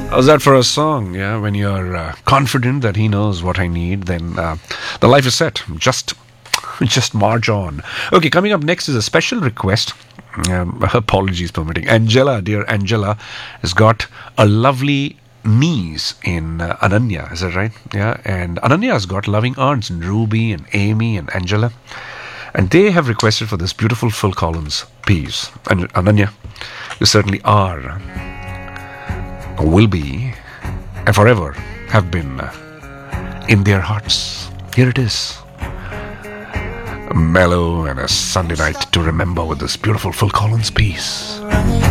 How's that for a song? Yeah, when you're confident that he knows what I need, then the life is set. Just march on. Okay, coming up next is a special request. Apologies permitting. Angela, dear Angela, has got a lovely niece in Ananya. Is that right? Yeah, and Ananya has got loving aunts in Ruby and Amy and Angela. And they have requested for this beautiful Phil Collins piece. And Ananya, you certainly are, will be, and forever have been in their hearts. Here it is. Mellow and a Sunday night to remember with this beautiful Phil Collins piece.